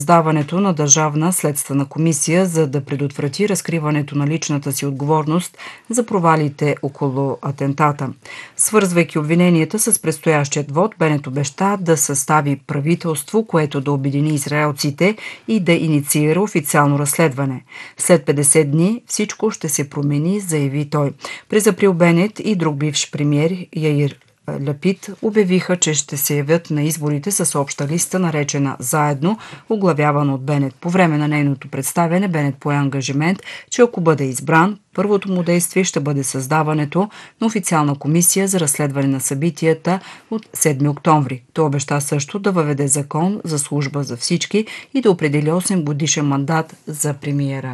създаването на Държавна следствена комисия, за да предотврати разкриването на личната си отговорност за провалите около атентата. Свързвайки обвиненията с предстоящият вод, Бенет обеща да състави правителство, което да обедини израелците и да инициира официално разследване. След 50 дни всичко ще се промени, заяви той. През април Бенет и друг бивш премиер Яир Лапид обявиха, че ще се явят на изборите с обща листа, наречена «Заедно», оглавявана от Бенет. По време на нейното представяне Бенет пое ангажимент, че ако бъде избран, първото му действие ще бъде създаването на официална комисия за разследване на събитията от 7 октомври. Той обеща също да въведе закон за служба за всички и да определи 8 годишен мандат за премиера.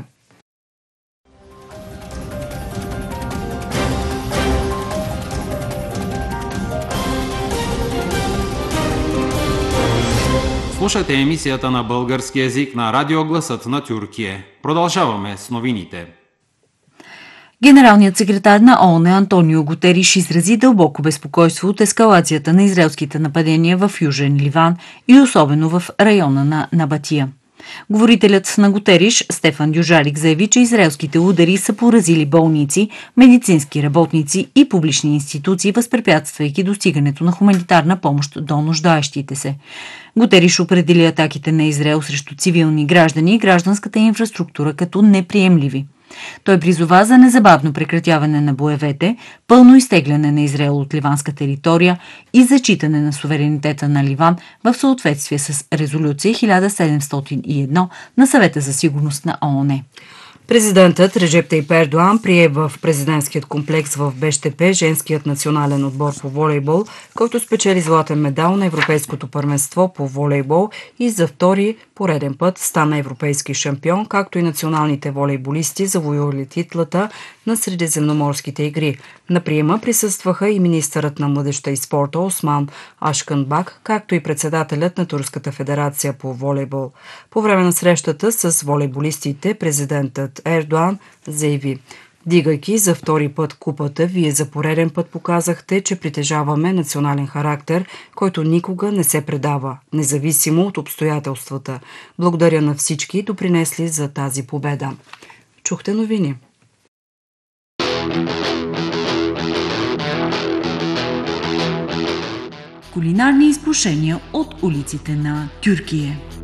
Слушате емисията на български език на Радио Гласът на Тюркия. Продължаваме с новините. Генералният секретар на ООН Антонио Гутериш изрази дълбоко безпокойство от ескалацията на израелските нападения в Южен Ливан и особено в района на Набатия. Говорителят на Гутериш Стефан Дюжарик заяви, че израелските удари са поразили болници, медицински работници и публични институции, възпрепятствайки достигането на хуманитарна помощ до нуждаещите се. Гутериш определи атаките на Израел срещу цивилни граждани и гражданската инфраструктура като неприемливи. Той призова за незабавно прекратяване на боевете, пълно изтегляне на Израел от ливанска територия и зачитане на суверенитета на Ливан в съответствие с резолюция 1701 на Съвета за сигурност на ООН. Президентът Реджеп Тайип Ердоан прие в президентският комплекс в Бещепе женският национален отбор по волейбол, който спечели златен медал на Европейското първенство по волейбол и за втори пореден път стана европейски шампион, както и националните волейболисти завоювали титлата на Средиземноморските игри. На приема присъстваха и министърът на младежта и спорта Осман Ашканбак, както и председателят на Турската федерация по волейбол. По време на срещата с волейболистите президентът Ердоан заяви: "Дигайки за втори път купата, вие за пореден път показахте, че притежаваме национален характер, който никога не се предава, независимо от обстоятелствата. Благодаря на всички, допринесли за тази победа." Чухте новини. Кулинарни изкушения от улиците на Тюркия.